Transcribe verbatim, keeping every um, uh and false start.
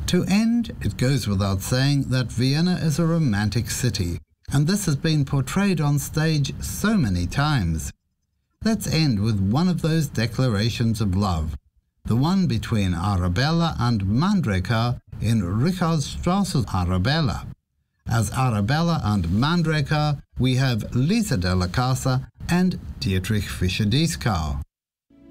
To end, it goes without saying that Vienna is a romantic city, and this has been portrayed on stage so many times. Let's end with one of those declarations of love, the one between Arabella and Mandrake in Richard Strauss's Arabella. As Arabella and Mandrake, we have Lisa de la Casa and Dietrich Fischer-Dieskau.